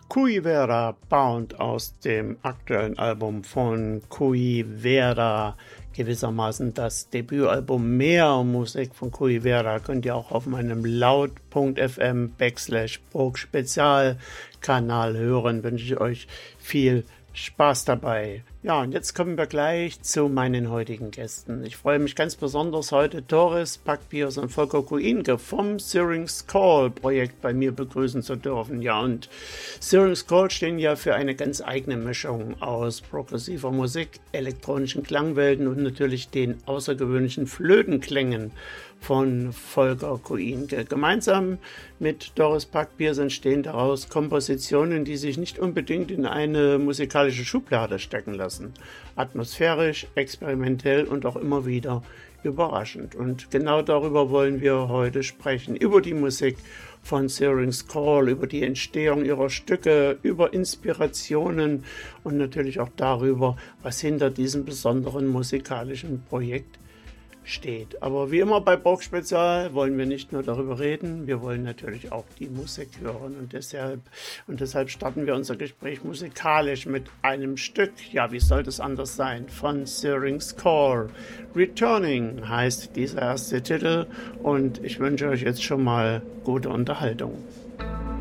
Cui Vera Bound aus dem aktuellen Album von Cui Vera, gewissermaßen das Debütalbum. Mehr Musik von Cui Vera könnt ihr auch auf meinem laut.fm/Burg-Spezial-Kanal hören. Wünsche ich euch viel Spaß dabei. Ja, und jetzt kommen wir gleich zu meinen heutigen Gästen. Ich freue mich ganz besonders, heute Doris Packbiers und Volker Kuinke vom Syrinx Call Projekt bei mir begrüßen zu dürfen. Ja, und Syrinx Call stehen ja für eine ganz eigene Mischung aus progressiver Musik, elektronischen Klangwelten und natürlich den außergewöhnlichen Flötenklängen von Volker Kuinke. Gemeinsam mit Doris Packbiers entstehen daraus Kompositionen, die sich nicht unbedingt in eine musikalische Schublade stecken lassen. Atmosphärisch, experimentell und auch immer wieder überraschend. Und genau darüber wollen wir heute sprechen, über die Musik von Syrinx Call, über die Entstehung ihrer Stücke, über Inspirationen und natürlich auch darüber, was hinter diesem besonderen musikalischen Projekt steht. Aber wie immer bei Burg Spezial wollen wir nicht nur darüber reden, wir wollen natürlich auch die Musik hören und deshalb starten wir unser Gespräch musikalisch mit einem Stück, ja, wie sollte es anders sein, von Syrinx Call. Returning heißt dieser erste Titel und ich wünsche euch jetzt schon mal gute Unterhaltung.